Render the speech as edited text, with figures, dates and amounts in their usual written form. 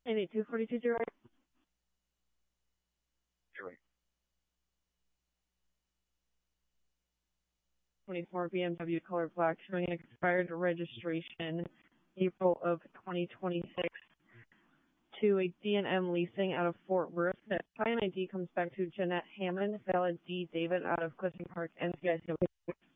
98242. 24 BMW color black, showing an expired registration April of 2026 to a D&M leasing out of Fort Worth. That client ID comes back to Jeanette Hammond, valid D. David out of Clifton Park, NCIC.